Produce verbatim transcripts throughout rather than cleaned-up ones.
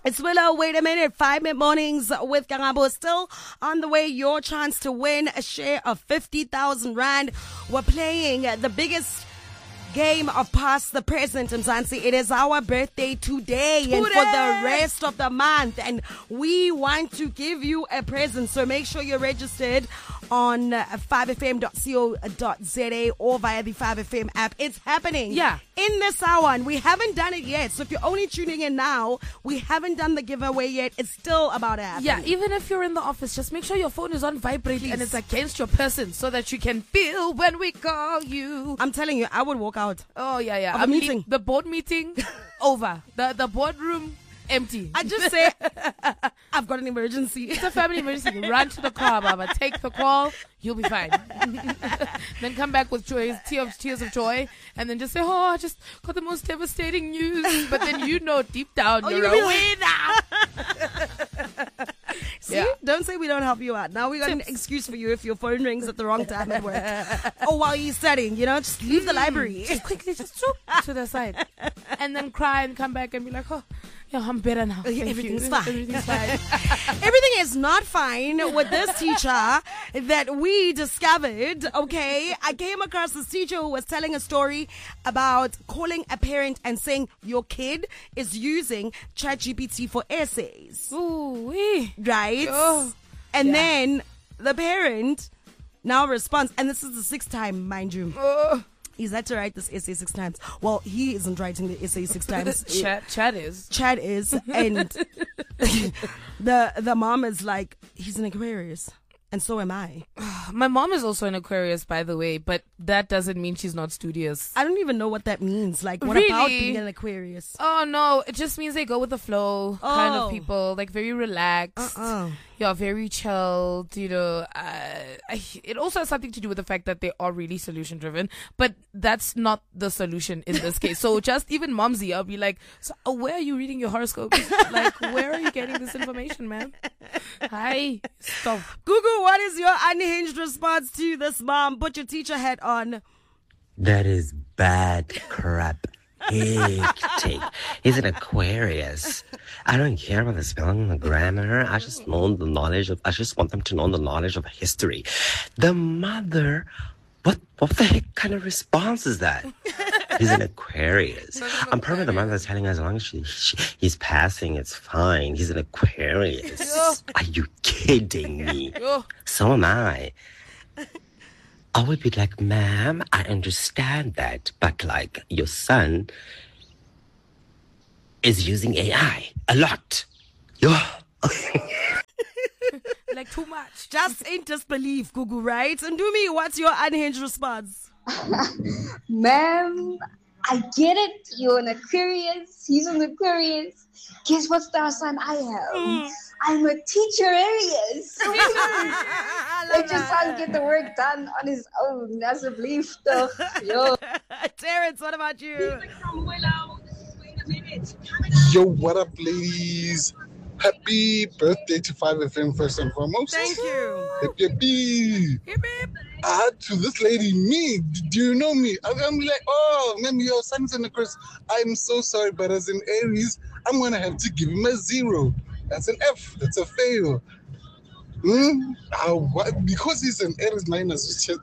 It's Willow. Wait a minute. Five minute mornings with Kangabo. Still on the way. Your chance to win a share of fifty thousand rand. We're playing the biggest game of past the present in Mzansi. It is our birthday today, today and for the rest of the month. And we want to give you a present. So make sure you're registered on five f m dot co dot z a or via the five F M app. It's happening. Yeah. In this hour, and we haven't done it yet. So if you're only tuning in now, we haven't done the giveaway yet. It's still about to happen. Yeah, even if you're in the office, just make sure your phone is on vibrate Please. and it's against your person so that you can feel when we call you. I'm telling you, I would walk out. Oh, yeah, yeah. Of I a mean, meeting. The board meeting, over. The, the boardroom, empty. I just say, I've got an emergency. It's a family emergency. Run to the car, Baba. Take the call. You'll be fine. Then come back with joy, tears, tears of joy, and then just say, "Oh, I just got the most devastating news." But then you know deep down oh, you're you a winner. See, yeah. Don't say we don't help you out. Now we got Tips. an excuse for you if your phone rings at the wrong time at work. Or while you're studying, you know, just leave mm. the library. Just quickly, just zoop to the side, and then cry and come back and be like, "Oh, yeah, I'm better now. Yeah, everything's you. fine. Everything's fine." Everything is not fine with this teacher that we discovered. Okay, I came across this teacher who was telling a story about calling a parent and saying your kid is using ChatGPT for essays. Ooh, wee. Right? Oh, and yeah. then the parent now responds, and this is the sixth time, mind you. Oh. He's had to write this essay six times. Well, he isn't writing the essay six times. Chad, Chad is. Chad is. And the the mom is like, he's an Aquarius. And so am I. My mom is also an Aquarius, by the way, but that doesn't mean she's not studious. I don't even know what that means. Like, what really? about being an Aquarius? Oh, no. It just means they go with the flow oh. kind of people. Like, very relaxed. Uh-uh. Yeah, very chilled, you know. Uh, I, it also has something to do with the fact that they are really solution driven, but that's not the solution in this case. So just even Momsy, I'll be like, so, uh, where are you reading your horoscope? Like, where are you getting this information, man? Hi, stop. Google, what is your unhinged response to this mom? Put your teacher hat on. That is bad crap. Hectic. He's an Aquarius. I don't care about the spelling and the grammar. I just know the knowledge of, I just want them to know the knowledge of history. The mother, what, what the heck kind of response is that? He's an Aquarius. I'm probably the mother telling us as long as she, she, he's passing, it's fine. He's an Aquarius. Are you kidding me? So am I. I would be like, ma'am, I understand that, but like your son is using A I a lot. Like too much. Just in disbelief, Gugu, right? And do me, what's your unhinged response? Ma'am, I get it. You're an Aquarius. He's an Aquarius. Guess what star sign I am? Mm. I'm a teacher Aries. Let your son get the work done on his own. That's a belief stuff. Yo. Terrence, what about you? Yo, what up, ladies? Happy birthday to five F M first and foremost. Thank you. Hip, hip, hip. Hip, hip. Uh, to this lady, me, do you know me? I'm like, oh, maybe your son's an Aquarius. I'm so sorry, but as an Aries, I'm going to have to give him a zero. That's an F. That's a fail. Hmm? Uh, what? Because he's an Aries minus with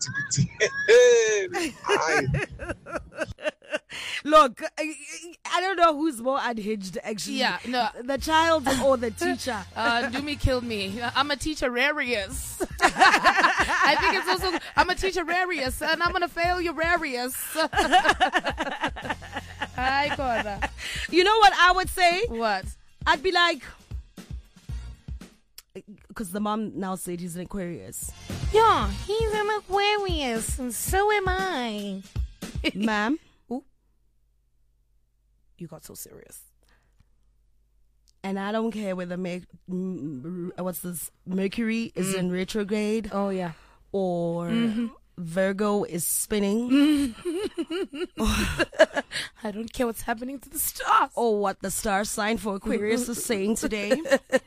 ChatGPT. Look, I, I don't know who's more unhinged, actually. Yeah, no. The child or the teacher. Uh, Doomy killed me. I'm a teacher Rarius. I think it's also, I'm a teacher Rarius, and I'm going to fail your Rarius. Hi, Cora. You know what I would say? What? I'd be like, because the mom now said he's an Aquarius. Yeah, he's an Aquarius, and so am I. Ma'am? Ooh. You got so serious. And I don't care whether Mer- what's this Mercury is mm. in retrograde. Oh, yeah. Or mm-hmm. Virgo is spinning. I don't care what's happening to the stars. Or what the star sign for Aquarius is saying today.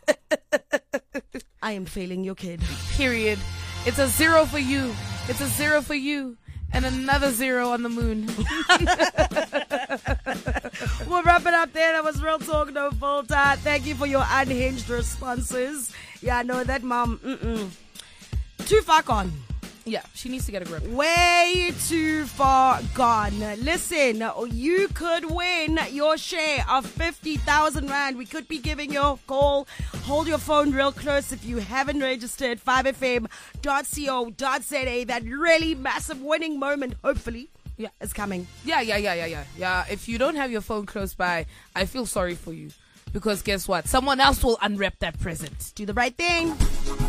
I am failing your kid. Period. It's a zero for you. It's a zero for you. And another zero on the moon. We'll wrap it up there. That was Real Talk, No Filter. Thank you for your unhinged responses. Yeah, no, that mom, mm-mm. Too far gone. Yeah, she needs to get a grip. Way too far gone. Listen, you could win your share of fifty thousand rand. We could be giving you a call. Hold your phone real close if you haven't registered. five f m dot co dot z a. That really massive winning moment, hopefully, Yeah. is coming. Yeah, yeah, yeah, yeah, yeah. Yeah, if you don't have your phone close by, I feel sorry for you. Because guess what? Someone else will unwrap that present. Do the right thing.